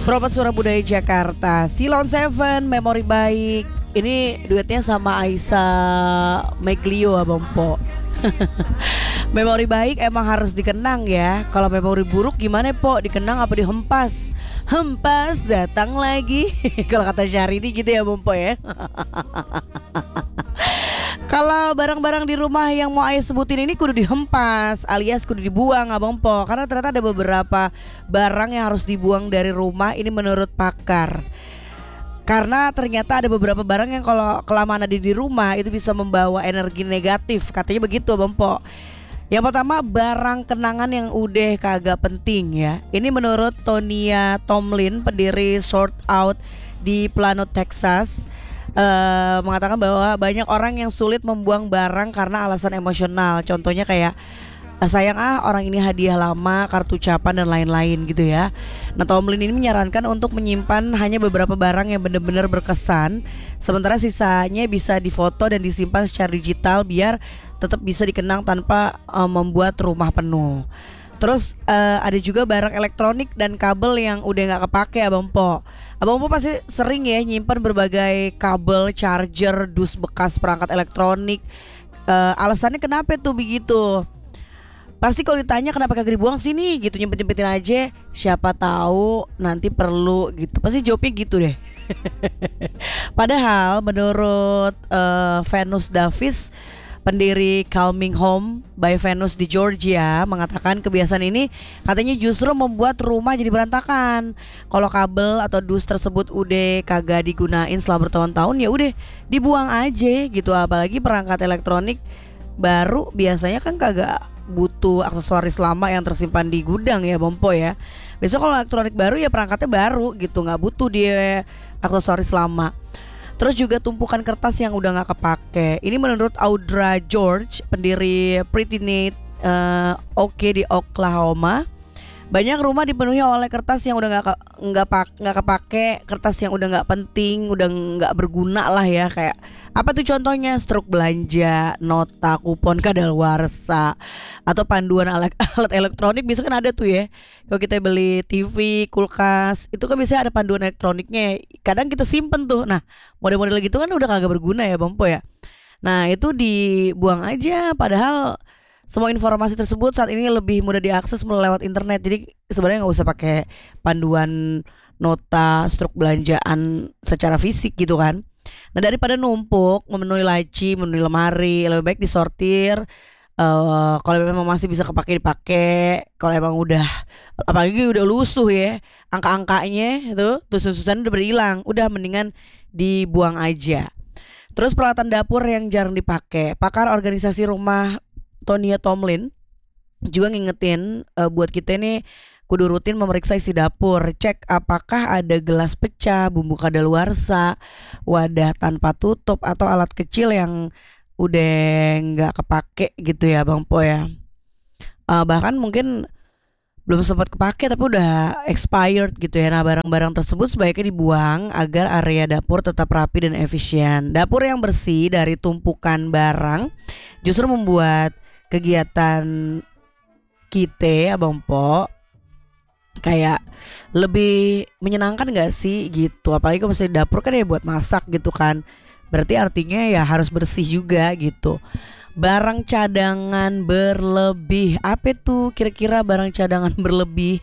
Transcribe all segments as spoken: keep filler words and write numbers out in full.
Probat Suara Budaya Jakarta, Silon Seven, Memori Baik. Ini duetnya sama Aisa Meglio Abang Po. Memori baik emang harus dikenang ya. Kalau memori buruk gimana Po? Dikenang apa dihempas? Hempas datang lagi. Kalau kata Syahrini gitu ya Bang Po ya. Kalau barang-barang di rumah yang mau Ayah sebutin ini kudu dihempas alias kudu dibuang Abang Po. Karena ternyata ada beberapa barang yang harus dibuang dari rumah ini menurut pakar. Karena ternyata ada beberapa barang yang kalau kelamaan ada di rumah itu bisa membawa energi negatif. Katanya begitu Bang Po. Yang pertama barang kenangan yang udah kagak penting ya. Ini menurut Tonya Tomlin, pendiri Sort Out di Plano, Texas. Uh, mengatakan bahwa banyak orang yang sulit membuang barang karena alasan emosional. Contohnya kayak sayang ah orang ini hadiah lama, kartu ucapan dan lain-lain gitu ya. Nah Tomlin ini menyarankan untuk menyimpan hanya beberapa barang yang benar-benar berkesan, sementara sisanya bisa difoto dan disimpan secara digital biar tetap bisa dikenang tanpa uh, membuat rumah penuh. Terus uh, ada juga barang elektronik dan kabel yang udah gak kepake Abang Po. Abang Po pasti sering ya nyimpan berbagai kabel, charger, dus bekas perangkat elektronik. uh, Alasannya kenapa tuh begitu? Pasti kalau ditanya kenapa kagak dibuang sini gitu, nyempet-nyempetin aja. Siapa tahu nanti perlu gitu. Pasti jawabnya gitu deh. Padahal menurut uh, Venus Davis, pendiri Calming Home by Venus di Georgia, mengatakan kebiasaan ini katanya justru membuat rumah jadi berantakan. Kalau kabel atau dus tersebut udah kagak digunain selama bertahun-tahun ya udah dibuang aja gitu. Apalagi perangkat elektronik baru biasanya kan kagak butuh aksesoris lama yang tersimpan di gudang ya Bang Po ya. Biasanya kalau elektronik baru ya perangkatnya baru gitu, nggak butuh dia aksesoris lama. Terus juga tumpukan kertas yang udah gak kepake. Ini menurut Audra George, pendiri Pretty Neat uh, Oke di Oklahoma. Banyak rumah dipenuhi oleh kertas yang udah gak, gak, gak kepake, kertas yang udah gak penting, udah gak berguna lah ya. Kayak apa tuh contohnya? Struk belanja, nota, kupon kadaluarsa, atau panduan alat, alat elektronik. Biasanya kan ada tuh ya, kalau kita beli T V, kulkas, itu kan biasanya ada panduan elektroniknya. Kadang kita simpen tuh. Nah model-model gitu kan udah kagak berguna ya Bang Po ya. Nah itu dibuang aja. Padahal semua informasi tersebut saat ini lebih mudah diakses melalui lewat internet. Jadi sebenarnya nggak usah pakai panduan nota, struk belanjaan secara fisik gitu kan. Nah daripada numpuk memenuhi laci, memenuhi lemari, lebih baik disortir. Uh, kalau memang masih bisa kepake dipakai. Kalau emang udah, apalagi udah lusuh ya, angka-angkanya itu tuh susunan udah berhilang, udah mendingan dibuang aja. Terus peralatan dapur yang jarang dipakai. Pakar organisasi rumah Tonya Tomlin juga ngingetin uh, buat kita nih kudu rutin memeriksa isi dapur, cek apakah ada gelas pecah, bumbu kadaluarsa, wadah tanpa tutup atau alat kecil yang udah nggak kepake gitu ya Bang Po ya. Uh, bahkan mungkin belum sempat kepake tapi udah expired gitu ya. Nah barang-barang tersebut sebaiknya dibuang agar area dapur tetap rapi dan efisien. Dapur yang bersih dari tumpukan barang justru membuat kegiatan kita Abang Po kayak lebih menyenangkan gak sih gitu. Apalagi kalau misalnya dapur kan ya buat masak gitu kan. Berarti artinya ya harus bersih juga gitu. Barang cadangan berlebih. Apa tuh kira-kira barang cadangan berlebih?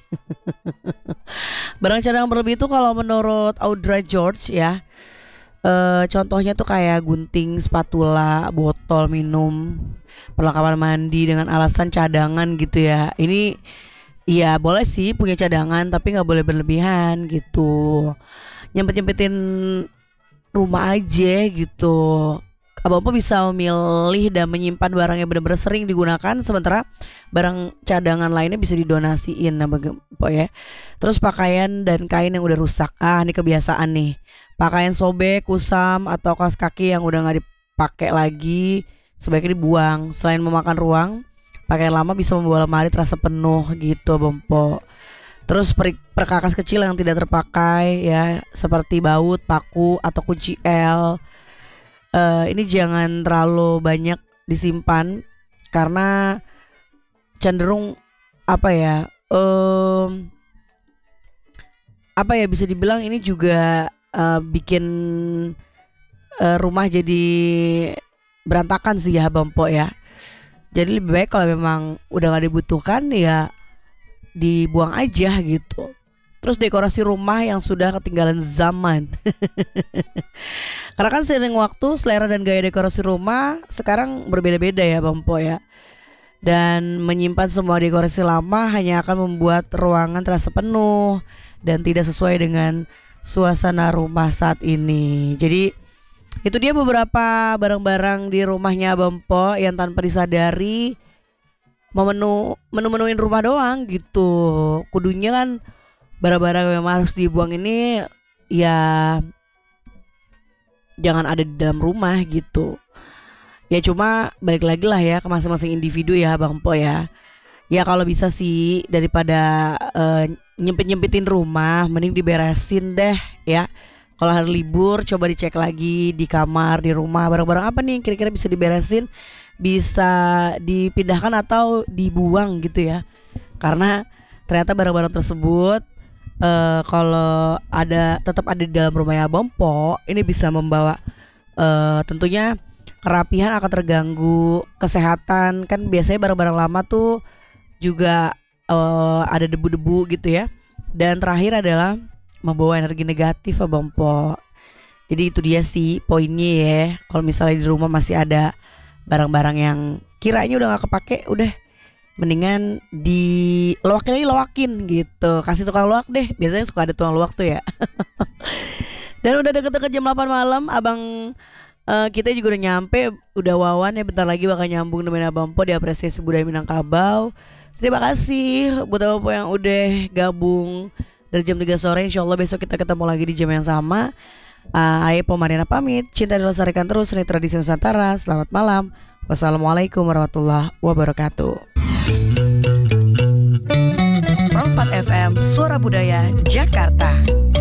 Barang cadangan berlebih itu kalau menurut Audra George ya, Uh, contohnya tuh kayak gunting, spatula, botol minum, perlengkapan mandi dengan alasan cadangan gitu ya. Ini iya boleh sih punya cadangan tapi nggak boleh berlebihan gitu. Nyempet-nyempetin rumah aja gitu. Abang Po bisa memilih dan menyimpan barang yang benar-benar sering digunakan, sementara barang cadangan lainnya bisa didonasiin Abang Po ya. Terus pakaian dan kain yang udah rusak. Ah ini kebiasaan nih. Pakaian sobek, kusam, atau kaos kaki yang udah gak dipakai lagi sebaiknya dibuang. Selain memakan ruang, pakaian lama bisa membawa lemari terasa penuh gitu Bang Po. Terus per- perkakas kecil yang tidak terpakai ya, seperti baut, paku, atau kunci L, uh, ini jangan terlalu banyak disimpan karena cenderung apa ya, um, apa ya, bisa dibilang ini juga uh, bikin uh, rumah jadi berantakan sih ya Bang Po ya. Jadi lebih baik kalau memang udah gak dibutuhkan ya dibuang aja gitu. Terus dekorasi rumah yang sudah ketinggalan zaman. Karena kan seiring waktu selera dan gaya dekorasi rumah sekarang berbeda-beda ya Bang Po ya. Dan menyimpan semua dekorasi lama hanya akan membuat ruangan terasa penuh dan tidak sesuai dengan suasana rumah saat ini. Jadi itu dia beberapa barang-barang di rumahnya Bang Po yang tanpa disadari memenu menu-menuin rumah doang gitu. Kudunya kan barang-barang yang harus dibuang ini ya jangan ada di dalam rumah gitu. Ya cuma balik lagi lah ya ke masing-masing individu ya Bang Po ya. Ya kalau bisa sih daripada uh, nyempit-nyempitin rumah mending diberesin deh ya. Kalau hari libur coba dicek lagi di kamar, di rumah, barang-barang apa nih kira-kira bisa diberesin, bisa dipindahkan atau dibuang gitu ya. Karena ternyata barang-barang tersebut uh, kalau ada tetap ada di dalam rumahnya Bang Po, ini bisa membawa uh, tentunya kerapihan akan terganggu, kesehatan kan biasanya barang-barang lama tuh juga uh, ada debu-debu gitu ya. Dan terakhir adalah membawa energi negatif Bang Po. Jadi itu dia sih poinnya ya. Kalau misalnya di rumah masih ada barang-barang yang kiranya udah gak kepake, udah mendingan di loakin aja, loakin gitu. Kasih tukang loak deh. Biasanya suka ada tukang loak tuh ya. Dan udah deket-deket jam delapan malam, Abang uh, kita juga udah nyampe. Udah Wawan ya, bentar lagi bakal nyambung dengan Abang Po di Apresiasi Budaya Minangkabau. Terima kasih buat Abang Po yang udah gabung dari jam tiga sore. Insya Allah besok kita ketemu lagi di jam yang sama. uh, Ayo Po Mariana pamit. Cinta dilestarikan terus, seni tradisi Nusantara. Selamat malam. Wassalamualaikum warahmatullahi wabarakatuh. Rompat F M, Suara Budaya, Jakarta.